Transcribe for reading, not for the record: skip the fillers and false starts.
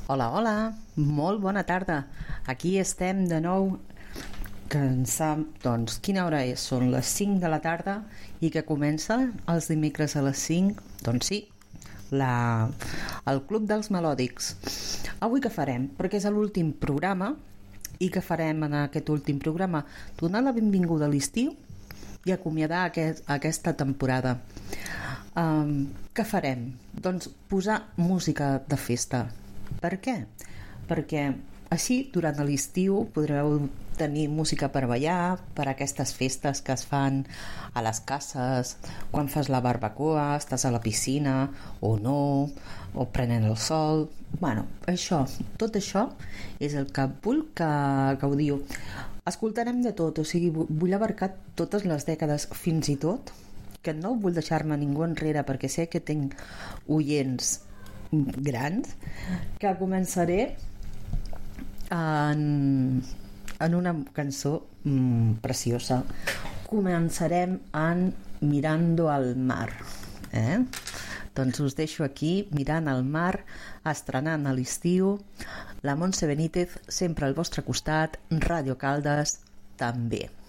Hola, hola, molt bona tarda. Aquí estem de nou, doncs, quina hora és? Són les 5 de la tarda i que comença els dimecres a les 5, doncs sí, el Club dels Melòdics. Avui què farem? Perquè és l'últim programa i què farem en aquest últim programa? Donar la benvinguda a l'estiu i acomiadar aquesta temporada. Què farem? Doncs posar música de festa. Per què? Perquè així durant l'estiu podreu tenir música per ballar, per aquestes festes que es fan a les cases, quan fas la barbacoa, estàs a la piscina o no, o prenent el sol. Bueno, tot això és el que vull que gaudiu. Escoltarem de tot, o sigui, vull abarcar totes les dècades, fins i tot que no vull deixar-me ningú enrere perquè sé que tinc oients grans, que començaré en una cançó preciosa. Començarem en Mirando al mar, Doncs us deixo aquí mirant al mar, estrenant a l'estiu, la Montse Benítez sempre al vostre costat, Ràdio Caldes també.